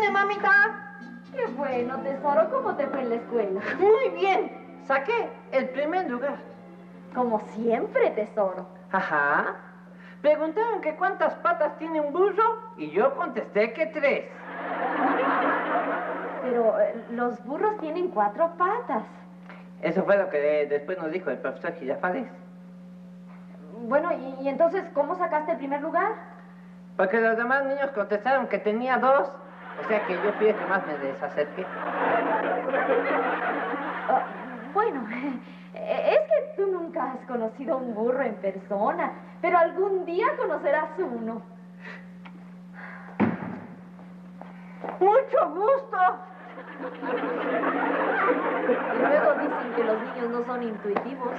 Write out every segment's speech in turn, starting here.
vine, mamita. Qué bueno, tesoro. ¿Cómo te fue en la escuela? Muy bien. Saqué el primer lugar. Como siempre, tesoro. Ajá. Preguntaron que cuántas patas tiene un burro y yo contesté que 3. Pero los burros tienen 4 patas. Eso fue lo que después nos dijo el profesor Girafales. Bueno, ¿y entonces cómo sacaste el primer lugar? Porque los demás niños contestaron que tenía 2. O sea que yo fui el que más me desacerqué. Bueno, es que tú nunca has conocido un burro en persona, pero algún día conocerás uno. ¡Mucho gusto! Y luego dicen que los niños no son intuitivos.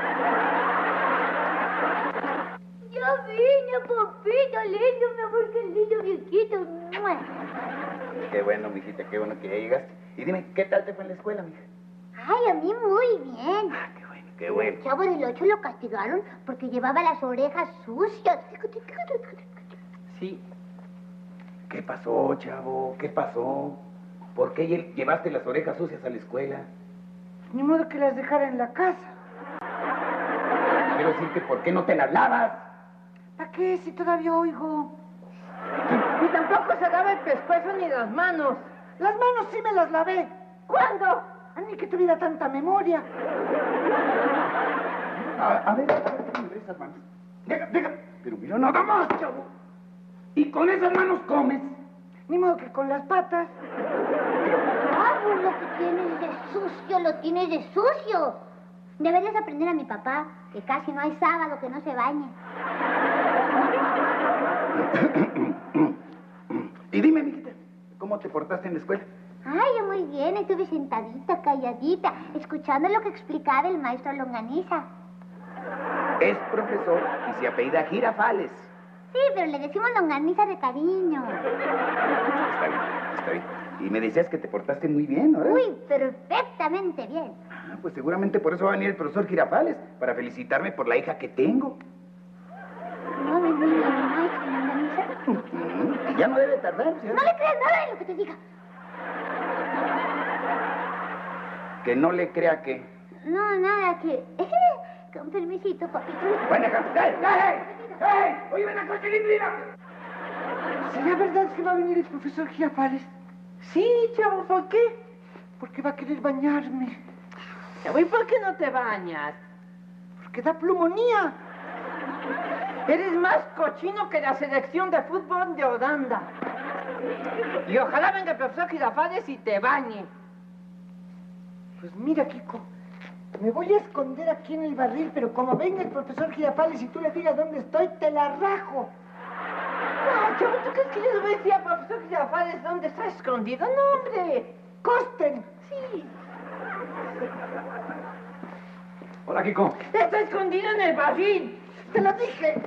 Ya vine, papito lindo, mi amor, qué lindo viejito. ¡Mua! Qué bueno, mijita, qué bueno que ya llegaste. Y dime, ¿qué tal te fue en la escuela, mija? Ay, a mí muy bien. Ah, qué bueno, qué bueno. El chavo del 8 lo castigaron porque llevaba las orejas sucias. Sí. ¿Qué pasó, chavo? ¿Qué pasó? ¿Por qué llevaste las orejas sucias a la escuela? Ni modo que las dejara en la casa. Quiero decirte, ¿por qué no te las lavas? ¿Para qué si todavía oigo? Y tampoco se lava el pescuezo ni las manos. Las manos sí me las lavé. ¿Cuándo? A mí que tuviera tanta memoria. A ver, esas manos. Deja. Pero mira, nada más, chavo. ¿Y con esas manos comes? Ni modo que con las patas. Ah, pues lo que tienes de sucio, lo tienes de sucio. Deberías aprender a mi papá, que casi no hay sábado que no se bañe. Y dime, mijita, ¿cómo te portaste en la escuela? Ay, muy bien, estuve sentadita, calladita, escuchando lo que explicaba el maestro Longaniza. Es profesor y se apellida Girafales. Sí, pero le decimos Longaniza de cariño. Está bien. Y me decías que te portaste muy bien, ¿no? Uy, perfectamente bien. Ah, pues seguramente por eso va a venir el profesor Girafales, para felicitarme por la hija que tengo. ¿No venía el maestro Longaniza? Ya no debe tardar, ¿sí? No le creas nada de lo que te diga. Que no le crea que... No, nada, que... Con permisito, papito. Bueno, ¡hey! ¡Oye, ven acá, Chilindrina! ¿Será verdad que va a venir el profesor Girafales? Sí, chavo, ¿por qué? Porque va a querer bañarme. Chavo, ¿y por qué no te bañas? Porque da plumonía. Eres más cochino que la selección de fútbol de Holanda. Y ojalá venga el profesor Girafales y te bañe. Pues mira, Kiko, me voy a esconder aquí en el barril, pero como venga el profesor Girafales y tú le digas dónde estoy, te la rajo. No, chavo, ¿tú crees que yo le voy a decir al profesor Girafales dónde está escondido? No, hombre. ¡Costen! Sí. Hola, Kiko. Está escondido en el barril. ¡Te lo dije!